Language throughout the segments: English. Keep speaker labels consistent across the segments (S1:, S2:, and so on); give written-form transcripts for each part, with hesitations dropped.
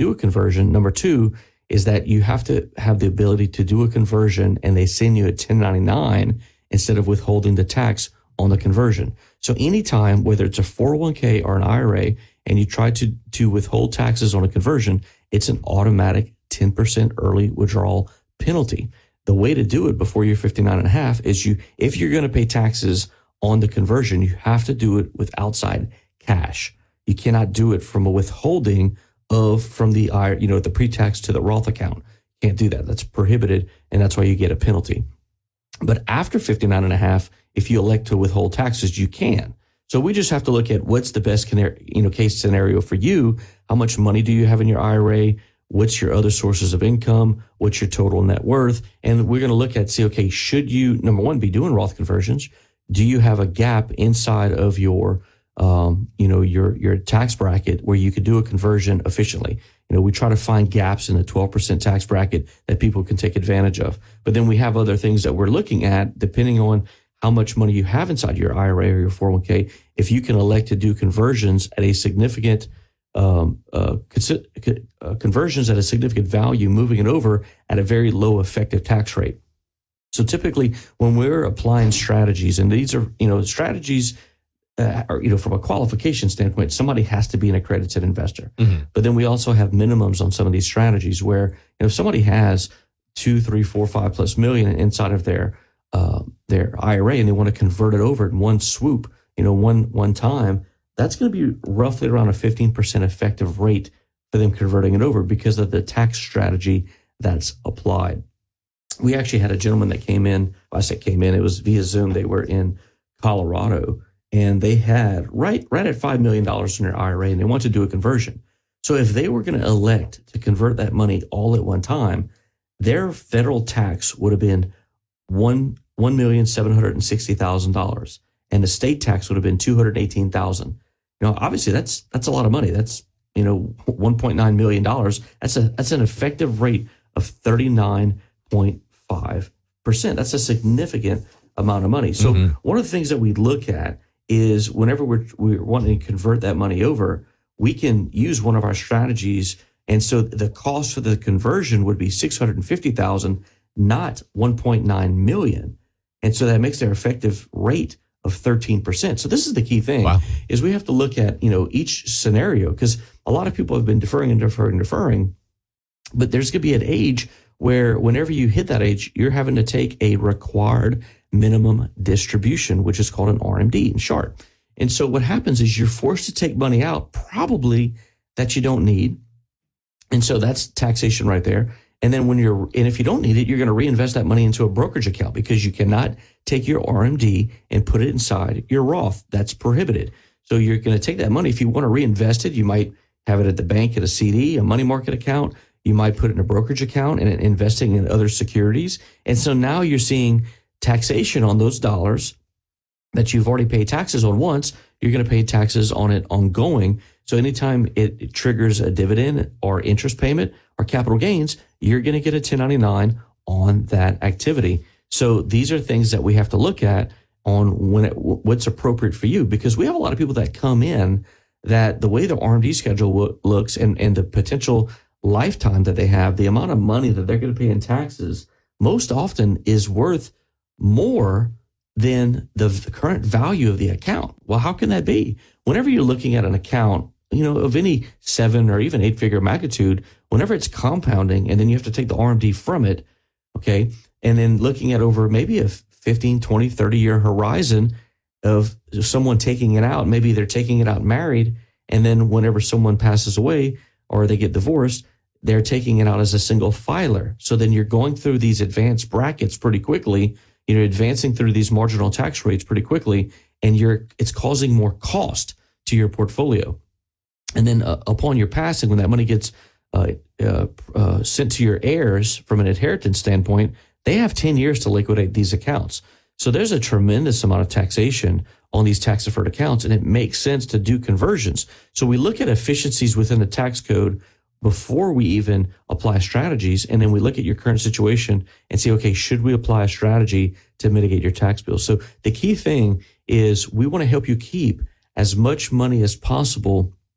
S1: do a conversion, number two is that you have to have the ability to do a conversion and they send you a 1099 instead of withholding the tax on the conversion. So anytime, whether it's a 401k or an IRA, and you try to withhold taxes on a conversion, it's an automatic 10% early withdrawal penalty. The way to do it before you're 59 and a half is if you're going to pay taxes on the conversion, you have to do it with outside cash. You cannot do it from a withholding from the the pre-tax to the Roth account. Can't do that. That's prohibited, and that's why you get a penalty. But after 59 and a half, if you elect to withhold taxes, you can. So we just have to look at what's the best case scenario for you. How much money do you have in your IRA? What's your other sources of income? What's your total net worth? And we're going to look at, okay, should you, number one, be doing Roth conversions? Do you have a gap inside of your tax bracket where you could do a conversion efficiently? We try to find gaps in the 12% tax bracket that people can take advantage of. But then we have other things that we're looking at depending on how much money you have inside your IRA or your 401k. If you can elect to do conversions at a significant conversions at a significant value, moving it over at a very low effective tax rate. So typically when we're applying strategies, and these are, strategies from a qualification standpoint, somebody has to be an accredited investor. Mm-hmm. But then we also have minimums on some of these strategies where, if somebody has 2, 3, 4, 5+ million inside of their IRA and they want to convert it over in one swoop, one time, that's going to be roughly around a 15% effective rate for them converting it over because of the tax strategy that's applied. We actually had a gentleman that came in. It was via Zoom. They were in Colorado, and they had right at $5 million in their IRA, and they wanted to do a conversion. So if they were going to elect to convert that money all at one time, their federal tax would have been $1,760,000, and the state tax would have been $218,000. Obviously that's a lot of money. That's $1.9 million. That's an effective rate of 39.5%. That's a significant amount of money. So one of the things that we look at is whenever we're wanting to convert that money over, we can use one of our strategies. And so the cost for the conversion would be $650,000, not $1.9 million. And so that makes their effective rate of 13%. So this is the key thing. Wow. Is we have to look at, each scenario, because a lot of people have been deferring, but there's going to be an age where whenever you hit that age, you're having to take a required minimum distribution, which is called an RMD in short. And so what happens is you're forced to take money out probably that you don't need. And so that's taxation right there. And then if you don't need it, you're going to reinvest that money into a brokerage account because you cannot take your RMD and put it inside your Roth. That's prohibited. So you're going to take that money. If you want to reinvest it, you might have it at the bank at a CD, a money market account. You might put it in a brokerage account and investing in other securities. And so now you're seeing taxation on those dollars that you've already paid taxes on once. You're going to pay taxes on it ongoing. So anytime it triggers a dividend or interest payment or capital gains, you're going to get a 1099 on that activity. So these are things that we have to look at on what's appropriate for you, because we have a lot of people that come in that the way the RMD schedule looks and the potential lifetime that they have, the amount of money that they're going to pay in taxes most often is worth more than the current value of the account. Well, how can that be? Whenever you're looking at an account, of any 7 or even 8-figure magnitude, whenever it's compounding and then you have to take the RMD from it, okay, and then looking at over maybe a 15, 20, 30-year horizon of someone taking it out, maybe they're taking it out married, and then whenever someone passes away or they get divorced, they're taking it out as a single filer. So then you're going through these advanced brackets pretty quickly, advancing through these marginal tax rates pretty quickly, and it's causing more cost to your portfolio. And then upon your passing, when that money gets sent to your heirs from an inheritance standpoint, they have 10 years to liquidate these accounts. So there's a tremendous amount of taxation on these tax-deferred accounts, and it makes sense to do conversions. So we look at efficiencies within the tax code before we even apply strategies, and then we look at your current situation and say, okay, should we apply a strategy to mitigate your tax bill? So the key thing is we want to help you keep as much money as possible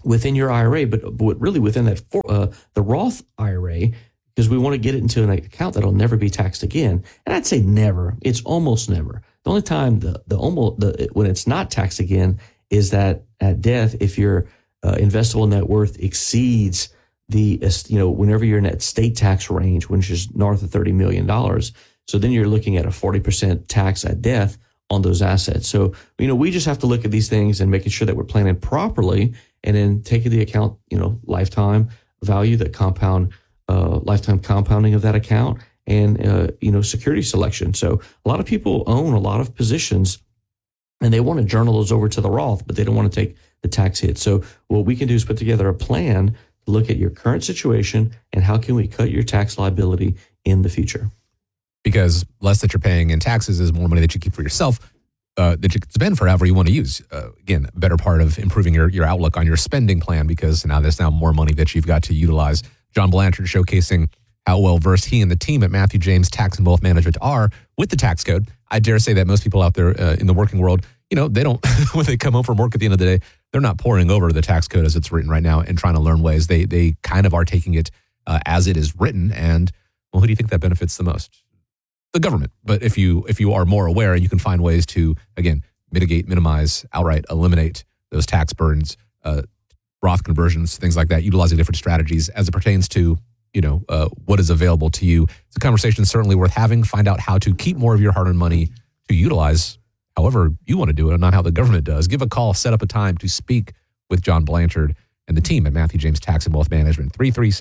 S1: within your IRA, but really within that the Roth IRA, because we want to get it into an account that'll never be taxed again. And I'd say never. It's almost never. The only time when it's not taxed again is that at death, if your investable net worth exceeds whenever you're in that state tax range, which is north of $30 million. So then you're looking at a 40% tax at death on those assets. So, we just have to look at these things and making sure that we're planning properly, and then taking the account, lifetime value, that lifetime compounding of that account, and, security selection. So a lot of people own a lot of positions and they want to journal those over to the Roth, but they don't want to take the tax hit. So what we can do is put together a plan to look at your current situation and how can we cut your tax liability in the future.
S2: Because less that you're paying in taxes is more money that you keep for yourself, that you can spend for however you want to use. Again, a better part of improving your outlook on your spending plan, because now there's more money that you've got to utilize. John Blanchard showcasing how well versed he and the team at Matthew James Tax and Wealth Management are with the tax code. I dare say that most people out there in the working world, they don't, when they come home from work at the end of the day, they're not poring over the tax code as it's written right now and trying to learn ways. They kind of are taking it as it is written. And, well, who do you think that benefits the most? The government. But if you are more aware, and you can find ways to, again, mitigate, minimize, outright eliminate those tax burdens, Roth conversions, things like that, utilizing different strategies as it pertains to, what is available to you. It's a conversation certainly worth having. Find out how to keep more of your hard-earned money to utilize however you want to do it and not how the government does. Give a call, set up a time to speak with John Blanchard and the team at Matthew James Tax and Wealth Management.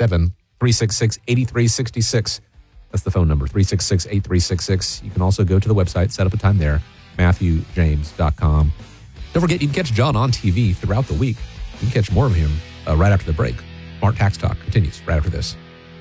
S2: 337-366-8366. That's the phone number, 366-8366. You can also go to the website, set up a time there, MatthewJames.com. Don't forget, you can catch John on TV throughout the week. You can catch more of him right after the break. Smart Tax Talk continues right after this.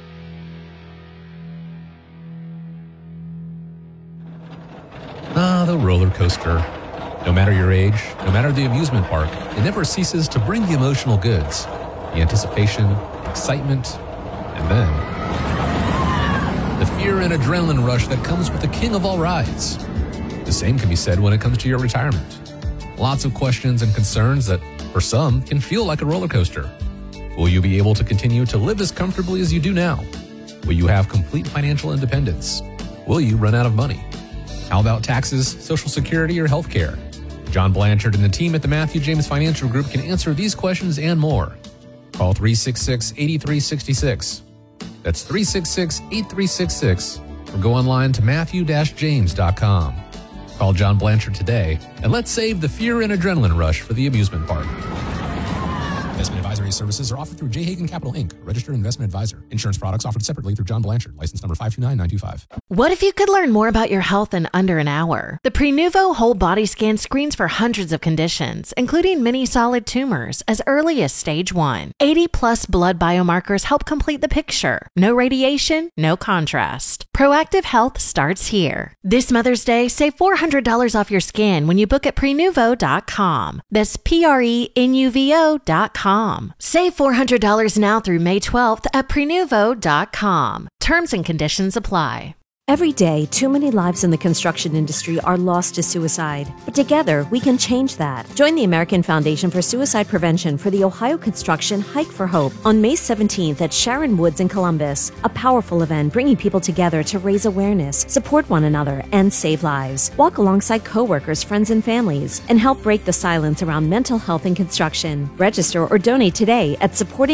S2: The roller coaster. No matter your age, no matter the amusement park, it never ceases to bring the emotional goods, the anticipation, excitement, and then the fear and adrenaline rush that comes with the king of all rides. The same can be said when it comes to your retirement. Lots of questions and concerns that, for some, can feel like a roller coaster. Will you be able to continue to live as comfortably as you do now? Will you have complete financial independence? Will you run out of money? How about taxes, Social Security, or health care? John Blanchard and the team at the Matthew James Financial Group can answer these questions and more. Call 366-8366. That's 366-8366. Or go online to matthew-james.com. Call John Blanchard today, and let's save the fear and adrenaline rush for the amusement park. Investment advisory services are offered through J. Hagan Capital, Inc., registered investment advisor. Insurance products offered separately through John Blanchard, license number 529925.
S3: What if you could learn more about your health in under an hour? The Prenuvo Whole Body Scan screens for hundreds of conditions, including many solid tumors, as early as stage 1. 80-plus blood biomarkers help complete the picture. No radiation, no contrast. Proactive health starts here. This Mother's Day, save $400 off your scan when you book at Prenuvo.com. That's Prenuvo.com. Save $400 now through May 12th at Prenuvo.com. Terms and conditions apply.
S4: Every day, too many lives in the construction industry are lost to suicide. But together, we can change that. Join the American Foundation for Suicide Prevention for the Ohio Construction Hike for Hope on May 17th at Sharon Woods in Columbus. A powerful event bringing people together to raise awareness, support one another, and save lives. Walk alongside coworkers, friends, and families, and help break the silence around mental health in construction. Register or donate today at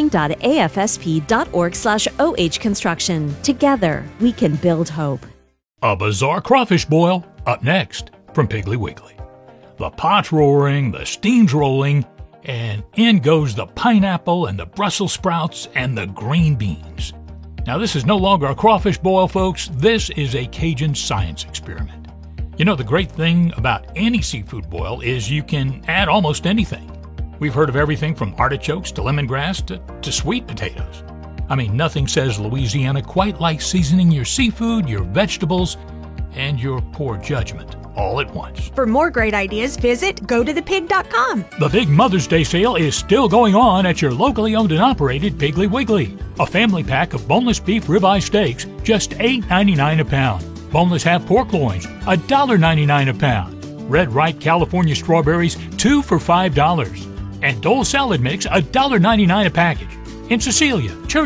S4: supporting.afsp.org/ohconstruction. Together, we can build hope.
S5: A bizarre crawfish boil up next from Piggly Wiggly. The pot's roaring, the steam's rolling, and in goes the pineapple and the Brussels sprouts and the green beans. Now, this is no longer a crawfish boil, folks. This is a Cajun science experiment. You know, the great thing about any seafood boil is you can add almost anything. We've heard of everything from artichokes to lemongrass to sweet potatoes. I mean, nothing says Louisiana quite like seasoning your seafood, your vegetables, and your poor judgment all at once.
S6: For more great ideas, visit gotothepig.com.
S5: The big Mother's Day sale is still going on at your locally owned and operated Piggly Wiggly. A family pack of boneless beef ribeye steaks, just $8.99 a pound. Boneless half pork loins, $1.99 a pound. Red ripe California strawberries, 2 for $5. and Dole salad mix $1.99 a package. In Cecilia,